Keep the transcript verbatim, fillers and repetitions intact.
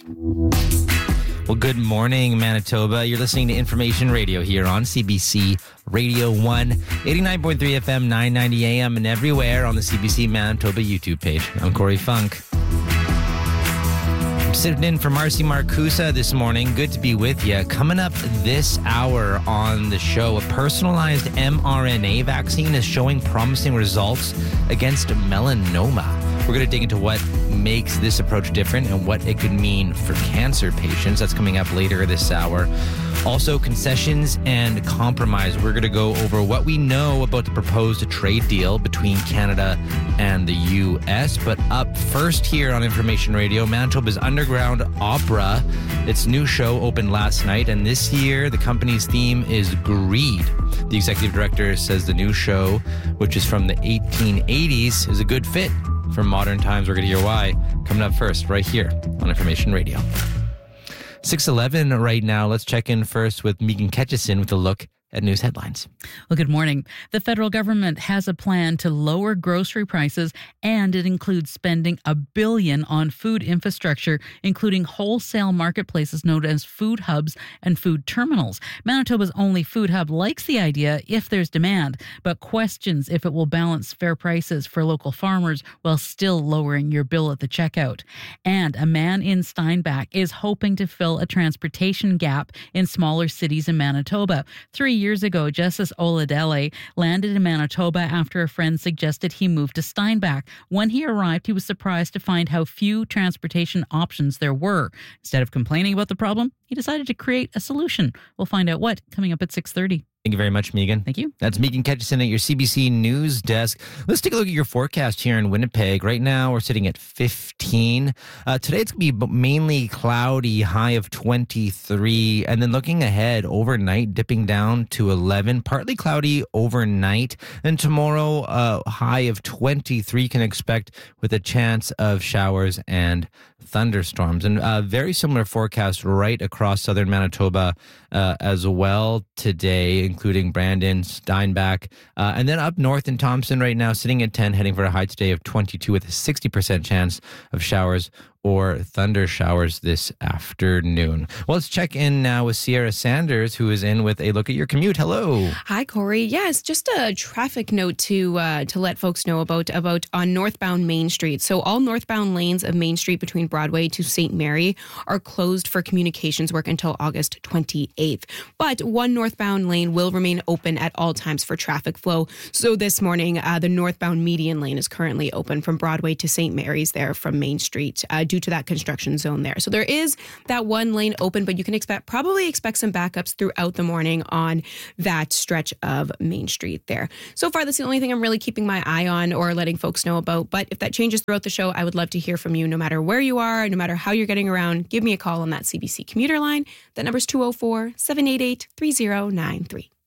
Well, good morning, Manitoba. You're listening to Information Radio here on C B C Radio one, eighty-nine point three F M, nine ninety A M, and everywhere on the C B C Manitoba YouTube page. I'm Corey Funk. I'm sitting in for Marcy Marcusa this morning. Good to be with you. Coming up this hour on the show, a personalized mRNA vaccine is showing promising results against melanoma. We're going to dig into what makes this approach different and what it could mean for cancer patients. That's coming up later this hour. Also, concessions and compromise. We're going to go over what we know about the proposed trade deal between Canada and the U S. But up first here on Information Radio, Manitoba's Underground Opera. Its new show opened last night, and this year the company's theme is greed. The executive director says the new show, which is from the eighteen eighties, is a good fit for modern times. We're going to hear why coming up first right here on Information Radio. six eleven right now. Let's check in first with Megan Ketchison with a look at news headlines. Well, good morning. The federal government has a plan to lower grocery prices, and it includes spending a billion on food infrastructure, including wholesale marketplaces known as food hubs and food terminals. Manitoba's only food hub likes the idea if there's demand, but questions if it will balance fair prices for local farmers while still lowering your bill at the checkout. And a man in Steinbach is hoping to fill a transportation gap in smaller cities in Manitoba. Three years ago, Justice Oladele landed in Manitoba after a friend suggested he move to Steinbach. When he arrived, he was surprised to find how few transportation options there were. Instead of complaining about the problem, he decided to create a solution. We'll find out what coming up at six thirty. Thank you very much, Megan. Thank you. That's Megan Ketchison at your C B C News Desk. Let's take a look at your forecast here in Winnipeg. Right now, we're sitting at fifteen. Uh, today, it's going to be mainly cloudy, high of twenty-three. And then looking ahead, overnight, dipping down to eleven. Partly cloudy overnight. And tomorrow, uh, high of twenty-three can expect with a chance of showers and thunderstorms. And a very similar forecast right across southern Manitoba uh, as well today, including Brandon, Steinbach, uh, and then up north in Thompson right now, sitting at ten, heading for a high today of twenty-two with a sixty percent chance of showers or thunder showers this afternoon. Well, let's check in now with Sierra Sanders, who is in with a look at your commute. Hello. Hi, Corey. Yes, just a traffic note to uh, to let folks know about about on northbound Main Street. So all northbound lanes of Main Street between Broadway to Saint Mary are closed for communications work until August twenty-eighth. But one northbound lane will remain open at all times for traffic flow. So this morning, uh, the northbound median lane is currently open from Broadway to Saint Mary's there from Main Street uh, due to that construction zone there. So there is that one lane open, but you can expect probably expect some backups throughout the morning on that stretch of Main Street there. So far, that's the only thing I'm really keeping my eye on or letting folks know about. But if that changes throughout the show, I would love to hear from you no matter where you are, no matter how you're getting around. Give me a call on that C B C commuter line. That number is two oh four, seven eight eight, three oh nine three.